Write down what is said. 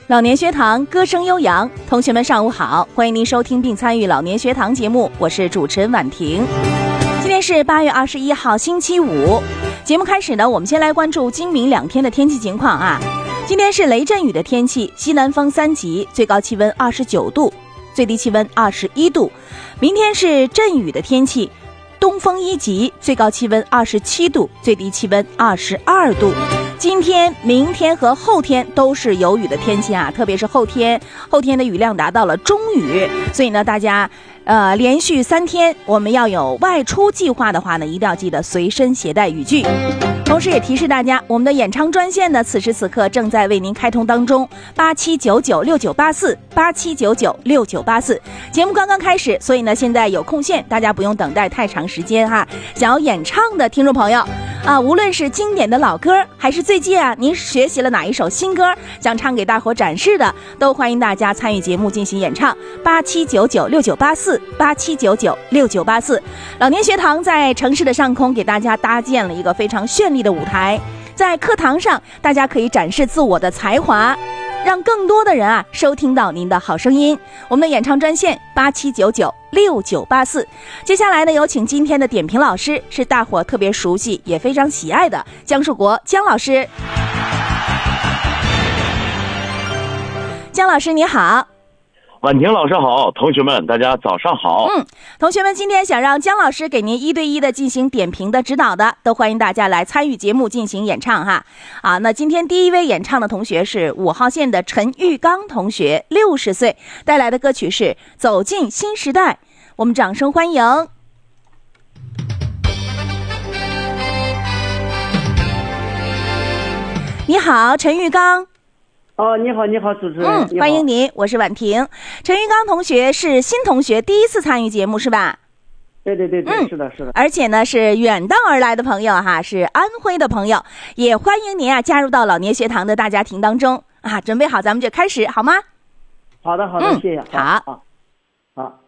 老年学堂歌声悠扬，同学们上午好，欢迎您收听并参与老年学堂节目，我是主持人婉婷。今天是8月21号星期五，节目开始呢，我们先来关注今明2天的天气情况啊。今天是雷阵雨的天气，西南风3级，最高气温29度，最低气温21度。明天是阵雨的天气，东风1级，最高气温27度，最低气温22度。今天、明天和后天都是有雨的天气啊，特别是后天的雨量达到了中雨，所以呢，大家连续3天我们要有外出计划的话呢，一定要记得随身携带雨具。同时也提示大家，我们的演唱专线呢，此时此刻正在为您开通当中，87996984，87996984。节目刚刚开始，所以呢，现在有空线，大家不用等待太长时间哈。想要演唱的听众朋友啊，无论是经典的老歌，还是最近啊您学习了哪一首新歌，想唱给大伙展示的，都欢迎大家参与节目进行演唱。87996984，87996984。老年学堂在城市的上空给大家搭建了一个非常绚丽的舞台，在课堂上大家可以展示自我的才华，让更多的人啊收听到您的好声音。我们的演唱专线87996984。接下来呢，有请今天的点评老师，是大伙特别熟悉也非常喜爱的姜树国姜老师。姜老师你好。 婉婷老师好，同学们大家早上好。 同学们今天想让姜老师给您1对1的进行点评的指导的，都欢迎大家来参与节目进行演唱哈。那今天第一位演唱的同学是5号线的陈玉刚同学，60岁，带来的歌曲是《走进新时代》，我们掌声欢迎。你好，陈玉刚。 你好，主持人。 欢迎您，我是婉婷。陈玉刚同学是新同学，第一次参与节目是吧？ 对，是的。 而且呢是远道而来的朋友哈，是安徽的朋友，也欢迎您啊加入到老年学堂的大家庭当中啊。准备好，咱们就开始好吗？ 好的，谢谢。 好。